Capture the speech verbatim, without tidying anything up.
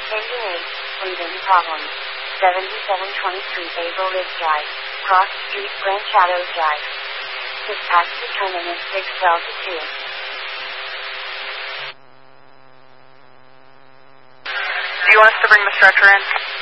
Engine eight, engine problems. seventy-seven twenty-three Basil Ridge Drive, Cross Street, Grand Shadows Drive. Dispatch determinant six Delta two. Do you want us to bring the stretcher in?